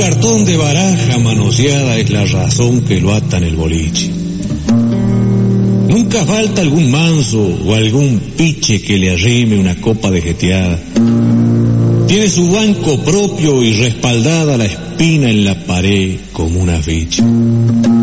cartón de baraja manoseada es la razón que lo ata en el boliche. Nunca falta algún manso o algún piche que le arrime una copa de jeteada. Tiene su banco propio y respaldada la espina en la pared como una ficha.